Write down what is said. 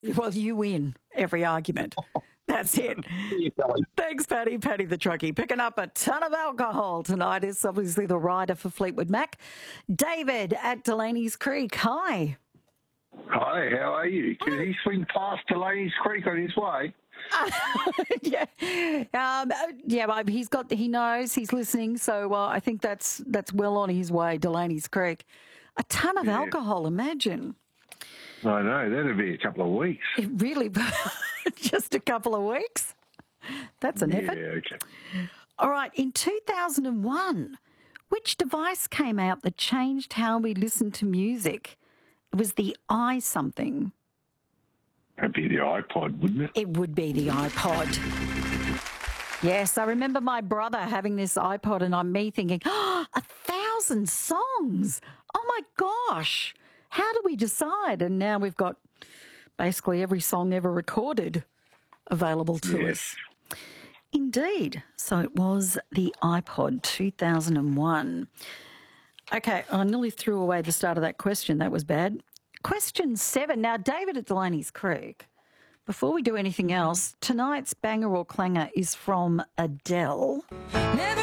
Well, you win every argument. That's it. See you, Kelly. Thanks, Paddy. Paddy the truckie. Picking up a ton of alcohol tonight is obviously the rider for Fleetwood Mac. David at Delaney's Creek. Hi. Hi, how are you? Did he swing past Delaney's Creek on his way? Yeah. But he knows, he's listening. So I think that's well on his way, Delaney's Creek. A ton of alcohol, imagine. I know, that'd be a couple of weeks. It really, just a couple of weeks? That's an effort. Yeah, okay. All right, in 2001, which device came out that changed how we listen to music? It was the iSomething. That'd be the iPod, wouldn't it? It would be the iPod. Yes, I remember my brother having this iPod and me thinking, 1,000 songs. Oh, my gosh. How do we decide? And now we've got basically every song ever recorded available to us. Indeed. So it was the iPod 2001. Okay, I nearly threw away the start of that question. That was bad. Question 7. Now, David at Delaney's Creek, before we do anything else, tonight's banger or clanger is from Adele.